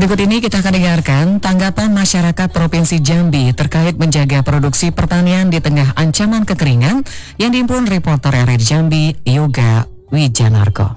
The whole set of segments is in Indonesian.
Berikut ini kita akan dengarkan tanggapan masyarakat Provinsi Jambi terkait menjaga produksi pertanian di tengah ancaman kekeringan yang dihimpun reporter RRI Jambi, Yoga Wijanarko.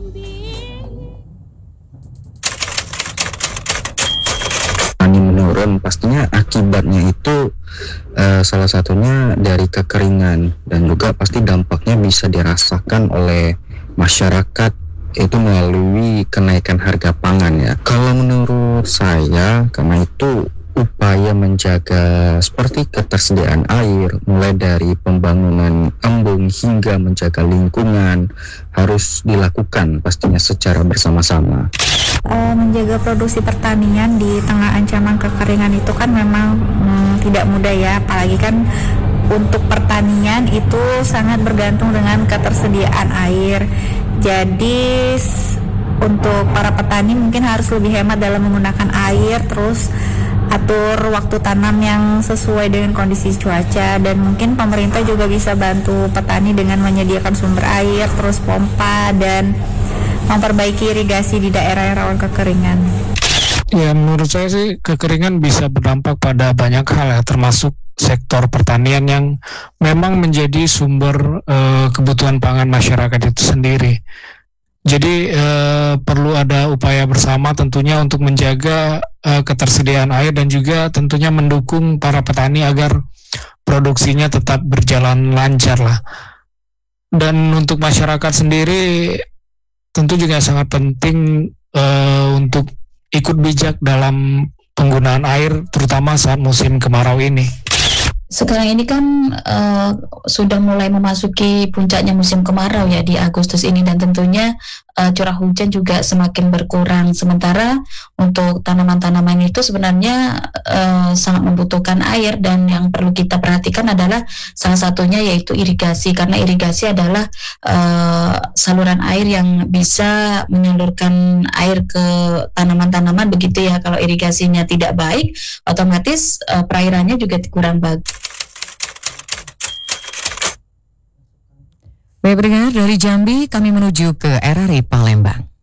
Petani menurun, pastinya akibatnya itu salah satunya dari kekeringan, dan juga pasti dampaknya bisa dirasakan oleh masyarakat itu melalui kenaikan harga pangan ya. Kalau menurut saya, karena itu upaya menjaga seperti ketersediaan air, mulai dari pembangunan embung hingga menjaga lingkungan harus dilakukan pastinya secara bersama-sama. Menjaga produksi pertanian di tengah ancaman kekeringan itu kan memang tidak mudah ya, apalagi kan untuk pertanian itu sangat bergantung dengan ketersediaan air. Jadi untuk para petani mungkin harus lebih hemat dalam menggunakan air, terus atur waktu tanam yang sesuai dengan kondisi cuaca, dan mungkin pemerintah juga bisa bantu petani dengan menyediakan sumber air, terus pompa, dan memperbaiki irigasi di daerah yang rawan kekeringan. Ya, menurut saya sih kekeringan bisa berdampak pada banyak hal ya, termasuk sektor pertanian yang memang menjadi sumber kebutuhan pangan masyarakat itu sendiri. Jadi perlu ada upaya bersama tentunya untuk menjaga ketersediaan air dan juga tentunya mendukung para petani agar produksinya tetap berjalan lancar lah. Dan untuk masyarakat sendiri tentu juga sangat penting untuk ikut bijak dalam penggunaan air, terutama saat musim kemarau ini. Sekarang ini kan sudah mulai memasuki puncaknya musim kemarau ya di Agustus ini, dan tentunya curah hujan juga semakin berkurang. Sementara untuk tanaman-tanaman itu sebenarnya sangat membutuhkan air, dan yang perlu kita perhatikan adalah salah satunya yaitu irigasi, karena irigasi adalah saluran air yang bisa menyalurkan air ke tanaman-tanaman begitu ya. Kalau irigasinya tidak baik, otomatis perairannya juga kurang bagus. Baik pendengar, dari Jambi kami menuju ke RRI Palembang.